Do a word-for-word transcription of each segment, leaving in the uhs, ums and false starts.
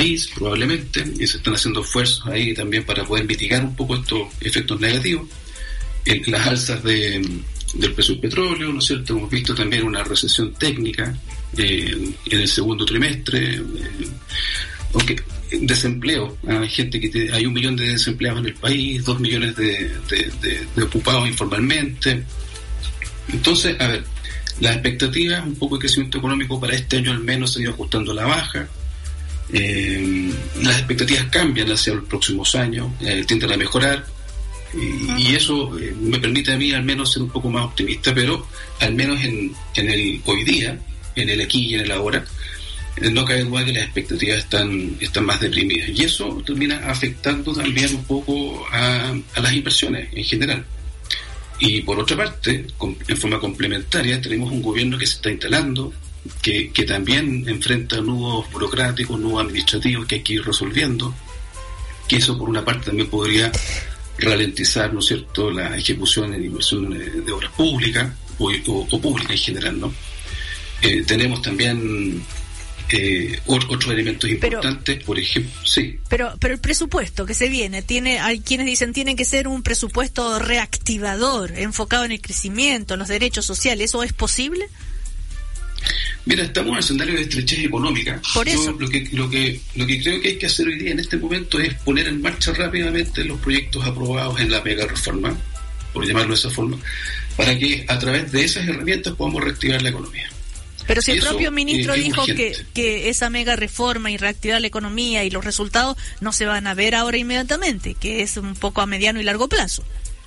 país, probablemente, y se están haciendo esfuerzos ahí también para poder mitigar un poco estos efectos negativos. El, las alzas de, del precio del petróleo, ¿no es cierto? Hemos visto también una recesión técnica eh, en el segundo trimestre, eh, aunque desempleo, hay gente que te, hay un millón de desempleados en el país, dos millones de, de, de, de ocupados informalmente. Entonces, a ver, las expectativas, un poco de crecimiento económico para este año al menos se han ido ajustando a la baja. Eh, las expectativas cambian hacia los próximos años, eh, tienden a mejorar, y, y eso eh, me permite a mí al menos ser un poco más optimista, pero al menos en, en el hoy día, en el aquí y en el ahora, eh, no cabe duda que las expectativas están, están más deprimidas, y eso termina afectando también un poco a, a las inversiones en general. Y por otra parte, en forma complementaria, tenemos un gobierno que se está instalando, que, que también enfrenta nudos burocráticos, nudos administrativos que hay que ir resolviendo, que eso por una parte también podría ralentizar, ¿no es cierto?, la ejecución en inversión de obras públicas o, o, o públicas en general, ¿no? Eh, tenemos también Eh, otros elementos importantes, pero, por ejemplo, sí. Pero, pero el presupuesto que se viene, tiene, hay quienes dicen tiene que ser un presupuesto reactivador, enfocado en el crecimiento, en los derechos sociales. ¿Eso es posible? Mira, estamos en un escenario de estrechez económica. Por eso. Yo, lo que, lo que, lo que creo que hay que hacer hoy día en este momento es poner en marcha rápidamente los proyectos aprobados en la mega reforma, por llamarlo de esa forma, para que a través de esas herramientas podamos reactivar la economía. Pero si el Eso, propio ministro eh, dijo que, que esa mega reforma y reactivar la economía y los resultados no se van a ver ahora inmediatamente, que es un poco a mediano y largo plazo.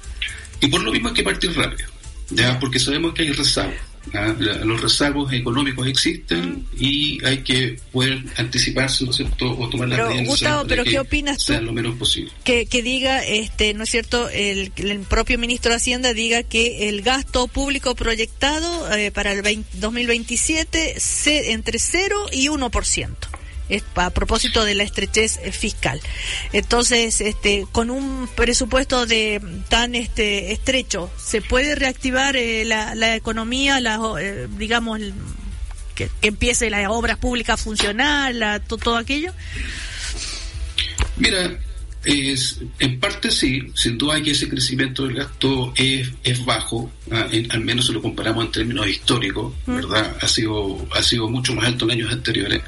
Y por lo mismo hay que partir rápido, ya, porque sabemos que hay rezagos. ¿Ah? Los rezagos económicos existen y hay que poder anticiparse, ¿no es cierto?, o tomar las medidas Gustavo, pero ¿qué opinas tú? Sea lo menos posible. Que, que diga, este, ¿no es cierto?, el, el propio ministro de Hacienda diga que el gasto público proyectado eh, para el veinte, dos mil veintisiete se, entre cero y uno por ciento. Es a propósito de la estrechez fiscal. Entonces, este, con un presupuesto de tan este estrecho, ¿se puede reactivar eh, la, la economía, la, eh, digamos, el, que, que empiece las obras públicas a funcionar, la, to, todo aquello? Mira, es, en parte sí, sin duda que ese crecimiento del gasto es, es bajo, ¿ah? en, al menos si lo comparamos en términos históricos, ¿Mm? ¿verdad? Ha sido, ha sido mucho más alto en años anteriores.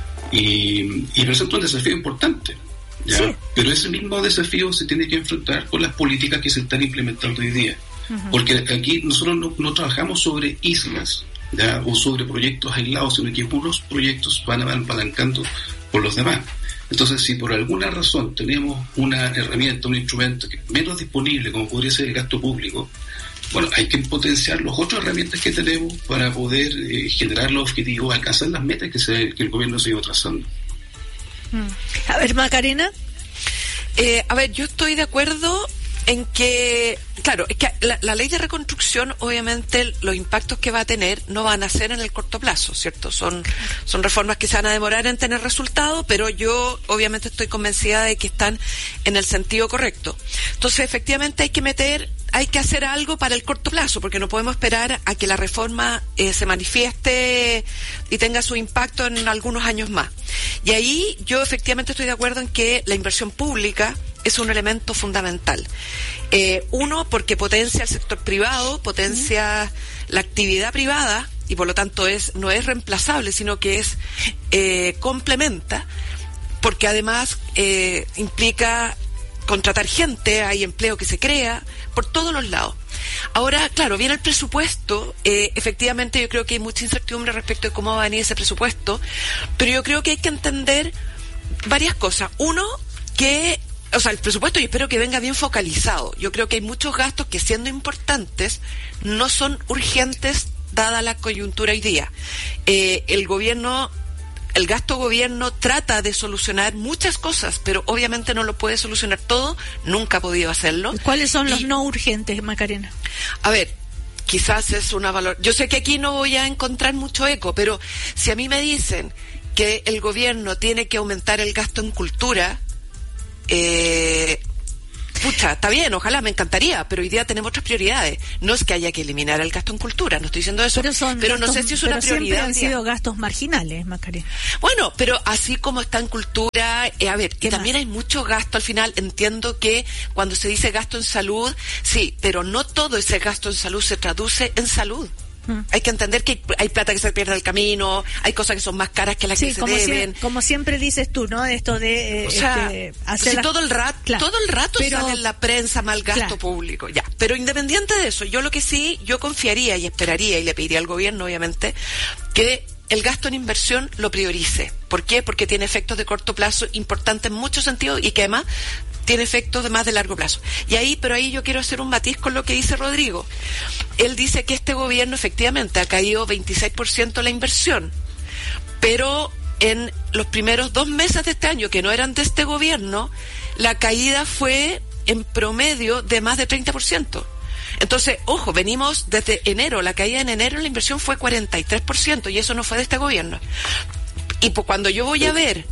Y, y presenta un desafío importante, ¿ya? Sí. Pero ese mismo desafío se tiene que enfrentar con las políticas que se están implementando hoy día, uh-huh. porque aquí nosotros no, no trabajamos sobre islas, ¿ya?, o sobre proyectos aislados, sino que unos proyectos van apalancando por los demás. Entonces, si por alguna razón tenemos una herramienta, un instrumento que es menos disponible, como podría ser el gasto público, bueno, hay que potenciar las otras herramientas que tenemos para poder eh, generar los objetivos, alcanzar las metas que, se, que el gobierno se ha ido trazando. Mm. A ver, Macarena. Eh, a ver, yo estoy de acuerdo en que, claro, es que la, la ley de reconstrucción, obviamente, los impactos que va a tener no van a ser en el corto plazo, ¿cierto? Son, son reformas que se van a demorar en tener resultados, pero yo, obviamente, estoy convencida de que están en el sentido correcto. Entonces, efectivamente, hay que meter hay que hacer algo para el corto plazo, porque no podemos esperar a que la reforma eh, se manifieste y tenga su impacto en algunos años más. Y ahí yo efectivamente estoy de acuerdo en que la inversión pública es un elemento fundamental. Eh, uno, porque potencia el sector privado, potencia uh-huh. la actividad privada, y por lo tanto es no es reemplazable, sino que es eh, complementa, porque además eh, implica contratar gente, hay empleo que se crea por todos los lados. Ahora, claro, viene el presupuesto, eh, efectivamente yo creo que hay mucha incertidumbre respecto de cómo va a venir ese presupuesto, pero yo creo que hay que entender varias cosas. Uno, que, o sea, el presupuesto yo espero que venga bien focalizado. Yo creo que hay muchos gastos que, siendo importantes, no son urgentes dada la coyuntura hoy día. Eh, el gobierno... El gasto gobierno trata de solucionar muchas cosas, pero obviamente no lo puede solucionar todo, nunca ha podido hacerlo. ¿Cuáles son los y, no urgentes, Macarena? A ver, quizás es una valor... Yo sé que aquí no voy a encontrar mucho eco, pero si a mí me dicen que el gobierno tiene que aumentar el gasto en cultura, eh, pucha, está bien, ojalá, me encantaría, pero hoy día tenemos otras prioridades. No es que haya que eliminar el gasto en cultura, no estoy diciendo eso, pero, son pero gastos, no sé si es una pero prioridad. Siempre han sido gastos marginales, Macarena. Bueno, pero así como está en cultura, eh, a ver, que también hay mucho gasto al final. Entiendo que cuando se dice gasto en salud, sí, pero no todo ese gasto en salud se traduce en salud. Hmm. Hay que entender que hay plata que se pierde en el camino, hay cosas que son más caras que las sí, que se como deben. Si, como siempre dices tú, ¿no? Esto de... Eh, o sea, este, hacer si las... todo el rato, claro, todo el rato pero... sale en la prensa mal gasto claro. público, ya. Pero independiente de eso, yo lo que sí, yo confiaría y esperaría y le pediría al gobierno, obviamente, que el gasto en inversión lo priorice. ¿Por qué? Porque tiene efectos de corto plazo importantes en muchos sentidos y que además tiene efectos de más de largo plazo. Y ahí, pero ahí yo quiero hacer un matiz con lo que dice Rodrigo. Él dice que este gobierno efectivamente ha caído veintiséis por ciento la inversión, pero en los primeros dos meses de este año, que no eran de este gobierno, la caída fue en promedio de más de treinta por ciento. Entonces, ojo, venimos desde enero, la caída en enero en la inversión fue cuarenta y tres por ciento y eso no fue de este gobierno. Y pues cuando yo voy a ver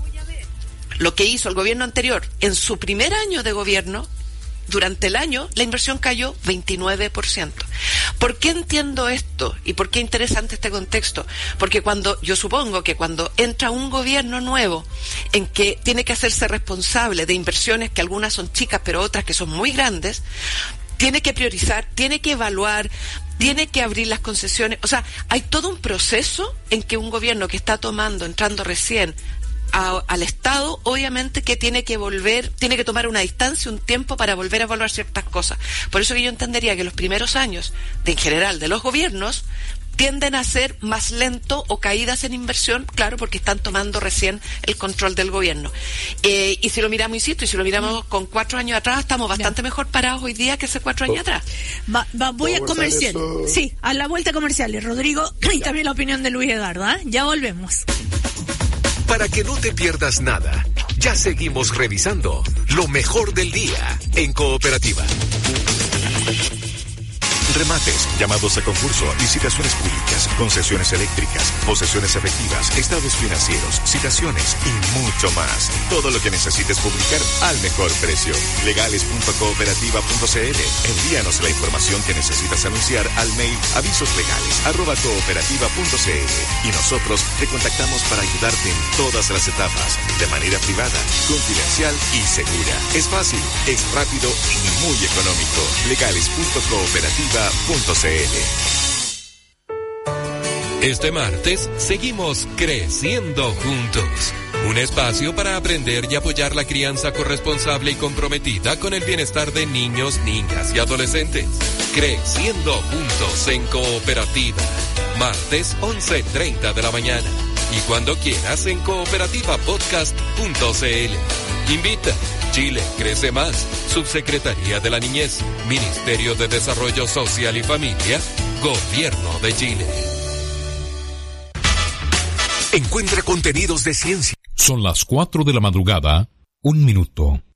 lo que hizo el gobierno anterior en su primer año de gobierno, durante el año la inversión cayó veintinueve por ciento. ¿Por qué entiendo esto? ¿Y por qué es interesante este contexto? Porque cuando, yo supongo que cuando entra un gobierno nuevo en que tiene que hacerse responsable de inversiones que algunas son chicas pero otras que son muy grandes, tiene que priorizar, tiene que evaluar, tiene que abrir las concesiones. O sea, hay todo un proceso en que un gobierno que está tomando, entrando recién A, al Estado, obviamente que tiene que volver, tiene que tomar una distancia, un tiempo para volver a evaluar ciertas cosas. Por eso que yo entendería que los primeros años, de en general, de los gobiernos, tienden a ser más lento o caídas en inversión, claro, porque están tomando recién el control del gobierno. Eh, y si lo miramos, insisto, y si lo miramos con cuatro años atrás, estamos bastante Bien. mejor parados hoy día que hace cuatro años atrás. Va, va, voy a comercial. Sí, a la vuelta comerciales, Rodrigo, y también la opinión de Luis Eduardo, ¿eh? Ya volvemos. Para que no te pierdas nada, ya seguimos revisando lo mejor del día en Cooperativa. Remates, llamados a concurso, licitaciones públicas, concesiones eléctricas, posesiones efectivas, estados financieros, citaciones y mucho más. Todo lo que necesites publicar al mejor precio. legales punto cooperativa punto c l. Envíanos la información que necesitas anunciar al mail avisoslegales arroba cooperativa punto c l y nosotros te contactamos para ayudarte en todas las etapas, de manera privada, confidencial y segura. Es fácil, es rápido y muy económico. legales punto cooperativa punto c l. Este martes seguimos creciendo juntos. Un espacio para aprender y apoyar la crianza corresponsable y comprometida con el bienestar de niños, niñas y adolescentes. Creciendo juntos en Cooperativa. Martes once treinta de la mañana. Y cuando quieras en cooperativa podcast punto c l. Invita. Chile crece más. Subsecretaría de la Niñez. Ministerio de Desarrollo Social y Familia. Gobierno de Chile. Encuentra contenidos de ciencia. Son las cuatro de la madrugada, un minuto.